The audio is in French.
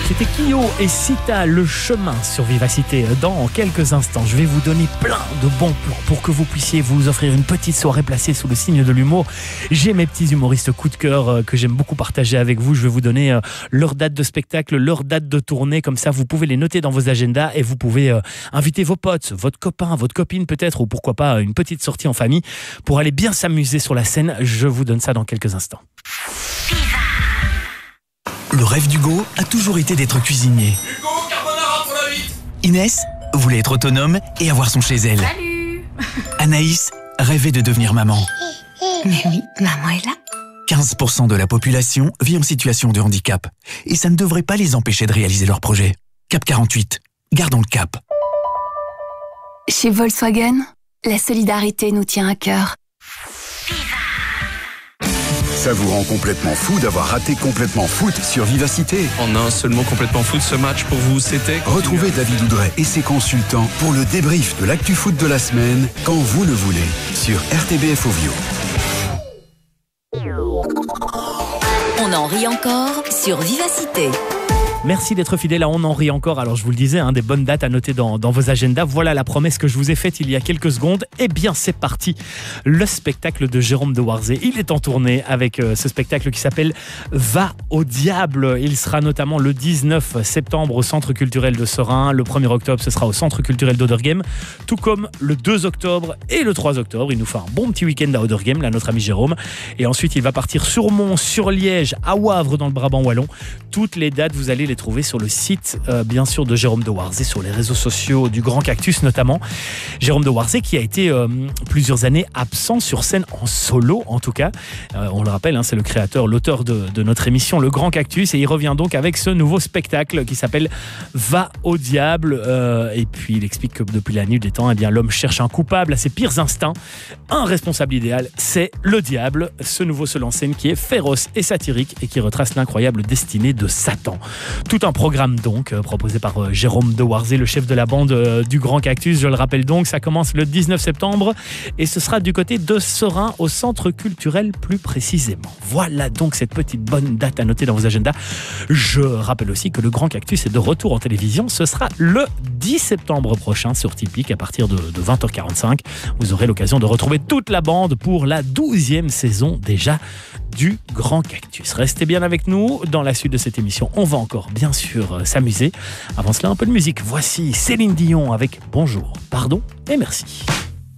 C'était Kyo et Sita, le chemin sur Vivacité. Dans quelques instants, je vais vous donner plein de bons plans pour que vous puissiez vous offrir une petite soirée placée sous le signe de l'humour. J'ai mes petits humoristes coup de cœur que j'aime beaucoup partager avec vous. Je vais vous donner leur date de spectacle, leur date de tournée. Comme ça, vous pouvez les noter dans vos agendas et vous pouvez inviter vos potes, votre copain, votre copine peut-être, ou pourquoi pas une petite sortie en famille pour aller bien s'amuser sur la scène. Je vous donne ça dans quelques instants. Le rêve d'Hugo a toujours été d'être cuisinier. Hugo, carbonara pour la vite. Inès voulait être autonome et avoir son chez elle. Salut. Anaïs rêvait de devenir maman. Mais oui, maman est là. 15% de la population vit en situation de handicap. Et ça ne devrait pas les empêcher de réaliser leurs projets. Cap 48, gardons le cap. Chez Volkswagen, la solidarité nous tient à cœur. Ça vous rend complètement fou d'avoir raté Complètement Foot sur Vivacité. En un seul mot, complètement foot, ce match pour vous, c'était... Retrouvez David Oudret et ses consultants pour le débrief de l'actu foot de la semaine, quand vous le voulez, sur RTBF Ovio. On en rit encore sur Vivacité. Merci d'être fidèle à On en rit encore. Alors je vous le disais, des bonnes dates à noter dans vos agendas. Voilà la promesse que je vous ai faite il y a quelques secondes. Eh bien c'est parti. Le spectacle de Jérôme Dewarzé. Il est en tournée avec ce spectacle qui s'appelle Va au diable. Il sera notamment le 19 septembre au Centre culturel de Seraing. Le 1er octobre ce sera au Centre culturel d'Oderghem. Tout comme le 2 octobre et le 3 octobre. Il nous fait un bon petit week-end à Oderghem, là notre ami Jérôme. Et ensuite il va partir sur Mons, sur Liège, à Wavre dans le Brabant wallon. Toutes les dates vous allez les trouver sur le site bien sûr de Jérôme Dewarzé, sur les réseaux sociaux du Grand Cactus notamment. Jérôme Dewarzé qui a été plusieurs années absent sur scène en solo en tout cas. On le rappelle, c'est le créateur, l'auteur de notre émission Le Grand Cactus, et il revient donc avec ce nouveau spectacle qui s'appelle Va au diable. Et puis il explique que depuis la nuit des temps, eh bien, l'homme cherche un coupable à ses pires instincts. Un responsable idéal, c'est le diable. Ce nouveau seul en scène qui est féroce et satirique et qui retrace l'incroyable destinée de Satan. Tout un programme donc proposé par Jérôme Dewarzé, le chef de la bande du Grand Cactus. Je le rappelle donc, ça commence le 19 septembre et ce sera du côté de Seraing, au Centre culturel plus précisément. Voilà donc cette petite bonne date à noter dans vos agendas. Je rappelle aussi que le Grand Cactus est de retour en télévision. Ce sera le 10 septembre prochain sur Tipeee à partir de 20h45. Vous aurez l'occasion de retrouver toute la bande pour la 12e saison déjà du Grand Cactus. Restez bien avec nous. Dans la suite de cette émission, on va encore bien sûr s'amuser. Avant cela, un peu de musique. Voici Céline Dion avec Bonjour, Pardon et Merci.